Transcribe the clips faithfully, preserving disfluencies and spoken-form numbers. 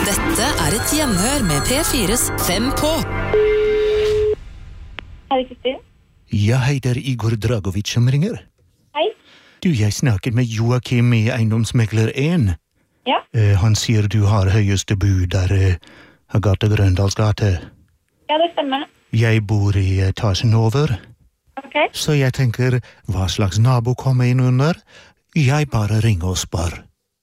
Dette er et gjenhør med P fires Fem på. Hei, Kristin. Ja, hei, det er Igor Dragovic som ringer. Hei. Du, jeg snakker med Joakim i Eiendomsmegler en. Ja. Uh, han sier du har høyeste bud der uh, Agathe Grøndals gate. Ja, det stemmer. Jeg bor i etasjen over. Ok. Så jeg tenker, hva slags nabo kommer inn under? Jeg bare ringer og spør.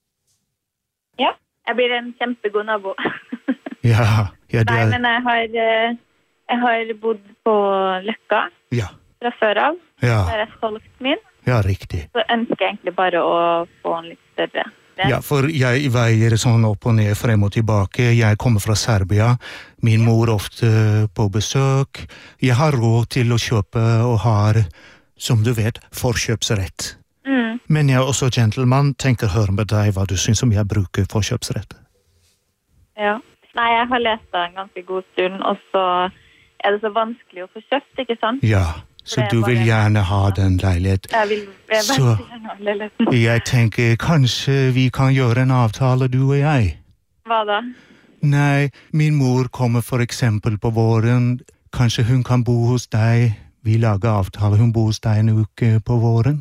Ja, jeg blir en kjempegod nabo. Ja, ja, det Nei, er... men jeg har, eh, jeg har bodd på Løkka Ja, fra før av. ja, Der er solgt min. ja, riktig. Så ønsker jeg egentlig bare å få en litt større. Ja, for jeg veier sånn opp og ned, frem og tilbake. Jeg kommer fra Serbia. Min mor ofte på besøk. Jeg har råd til å kjøpe og har, som du vet, forkjøpsrett. Mm. Men jeg er også gentleman, tenker høre med deg hva du synes om jeg bruker forkjøpsrett. Ja. Nei, jeg har lest det en ganske god stund, og så er det så vanskelig å få kjøpt, ikke sant? Ja, så du vil gjerne ha den leilighet. Jeg vil jeg Så- veldig gjerne ha leiligheten. Jeg tenker kanskje vi kan gjøre en avtale, du og jeg. Hva da? Nei, min mor kommer for eksempel på våren. Kanskje hun kan bo hos deg. Vi lager avtale, hun bor hos deg en uke på våren.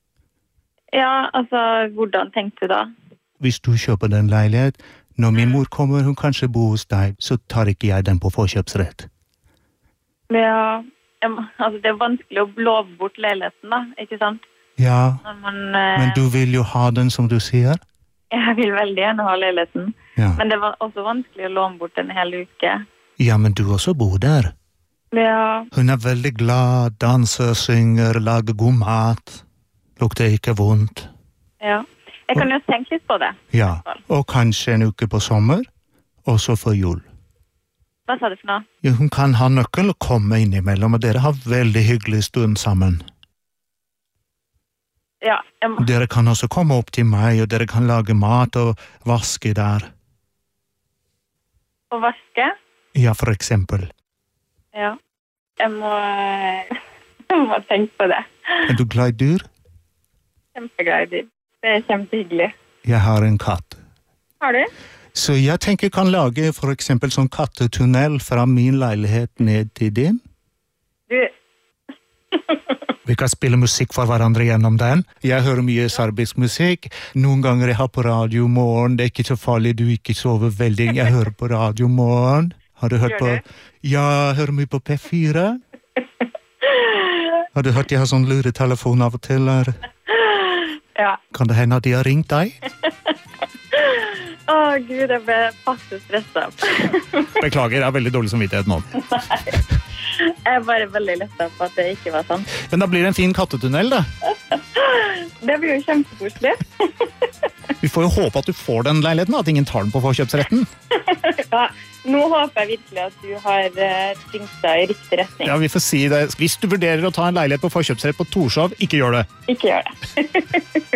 Ja, altså, hvordan tenkte du da? Hvis du kjøper den leilighet, når min mor kommer, hun kanskje bo hos deg, så tar ikke jeg den på forkjøpsrett. Ja, jeg må- altså, det er vanskelig å love bort leiligheten da, ikke sant? Ja, Når man, eh, men du vil jo ha den som du sier. Jeg vil veldig gjerne ha leiligheten. Ja, Men det var også vanskelig å låne bort en hel uke. ja men du også bor der. Ja, Hun er veldig glad, danser, synger, lager god mat. Lukter ikke vondt. ja. Jeg kan jo tenke litt på det. Ja, og kanskje en uke på sommer, og så for jul. Hva sa du for noe? Ja, hun kan ha nøkkel og komme innimellom, og dere har veldig hyggelig stund sammen. Ja, jeg må... Dere kan også komme opp til meg, og dere kan lage mat og vaske der. Å vaske? Ja, for eksempel. Ja. Jeg må... Jeg må tenke på det. Er du glad i dyr? Kjempeglad i dyr. Det er kjempehyggelig. Jeg har en katt. Har du? Så jeg tenker jeg kan lage for eksempel sånn kattetunnel fra min leilighet ned til din. Du... Vi kan spille musikk for hverandre gjennom den. Jeg hører mye serbisk musikk. Noen ganger jeg har på radio morgen. Det er ikke så farlig, du ikke sover veldig. Jeg hører på radio morgen. Har du hørt Gjør på... du? Ja, jeg hører mye på P fire. Har du hørt jeg har sånn luretelefon av og til? Eller? Ja. Kan det hende at de har ringt deg? Å, Gud, jeg ble passe stresset. Beklager, jeg har veldig dårlig samvittighet nå. Jeg er bare veldig lettet på at det ikke var sant. Men da blir det en fin kattetunnel, da. Det blir jo kjempekoselig. Vi får jo håpe at du får den leiligheten, at ingen tar den på forkjøpsretten. Ja, nå håper jeg virkelig at du har uh, tenkt deg i riktig retning. Ja, vi får si det. Hvis du vurderer å ta en leilighet på forkjøpsrett på Torshov, ikke gjør det. Ikke gjør det.